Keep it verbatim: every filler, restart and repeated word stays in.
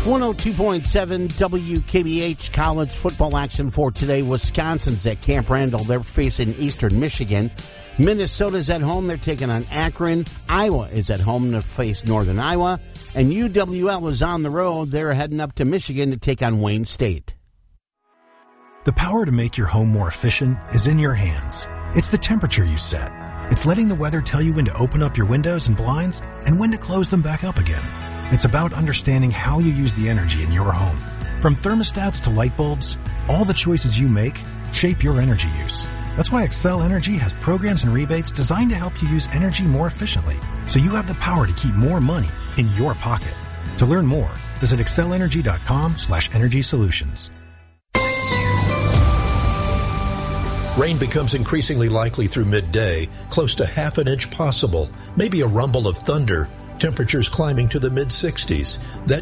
one oh two point seven W K B H college football action for today. Wisconsin's at Camp Randall. They're facing Eastern Michigan. Minnesota's at home. They're taking on Akron. Iowa is at home to face Northern Iowa. And U W L is on the road. They're heading up to Michigan to take on Wayne State. The power to make your home more efficient is in your hands. It's the temperature you set. It's letting the weather tell you when to open up your windows and blinds and when to close them back up again. It's about understanding how you use the energy in your home. From thermostats to light bulbs, all the choices you make shape your energy use. That's why Excel Energy has programs and rebates designed to help you use energy more efficiently, so you have the power to keep more money in your pocket. To learn more, visit excelenergy.com slash energy solutions. Rain becomes increasingly likely through midday, close to half an inch possible, maybe a rumble of thunder. Temperatures climbing to the mid sixties. That